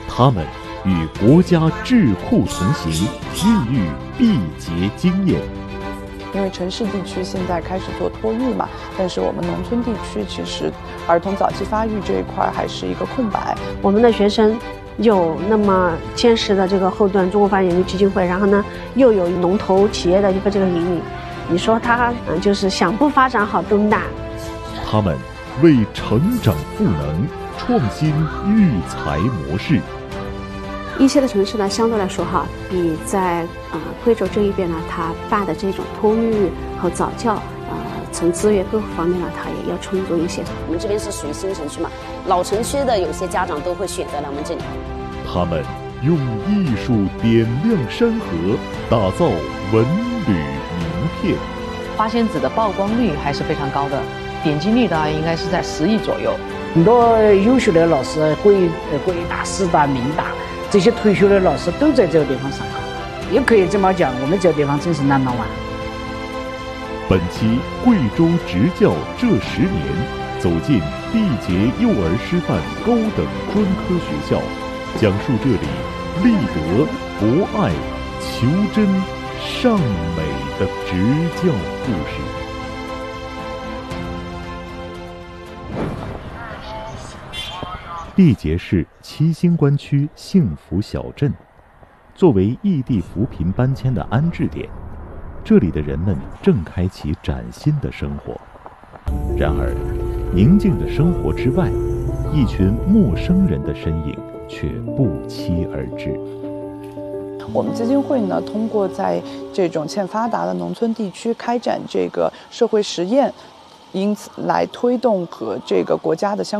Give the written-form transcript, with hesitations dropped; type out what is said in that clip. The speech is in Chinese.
他们与国家智库同行，孕育缔结经验。 因为城市地区现在开始做托育嘛，但是我们农村地区其实儿童早期发育这一块还是一个空白。 我们的学生有那么坚实的这个后盾，中国发展研究基金会，然后呢又有龙头企业的一个这个引领，你说他就是想不发展好都难。 他们为成长赋能，创新育才模式。 一些的城市呢，相对来说比在贵州这一边呢，它办的这种托育和早教，从资源各方面呢，它也要充足一些。 我们这边是属于新城区嘛，老城区的有些家长都会选择来我们这里。 他们用艺术点亮山河，打造文旅名片。 花仙子的曝光率还是非常高的，点击率呢应该是在10亿左右。 很多优秀的老师，国大、师大、民大。这些退休的老师都在这个地方上课，也可以这么讲，我们这个地方真是number one。 本期贵州执教这10年，走进缔结幼儿师范高等专科学校，讲述这里立德、博爱、求真、尚美的执教故事。缔结市七星关区幸福小镇，作为异地扶贫搬迁的安置点，这里的人们正开启崭新的生活。然而，宁静的生活之外，一群陌生人的身影却不期而至。 我们基金会呢，通过在这种欠发达的农村地区开展这个社会实验，因此来推动和这个国家的相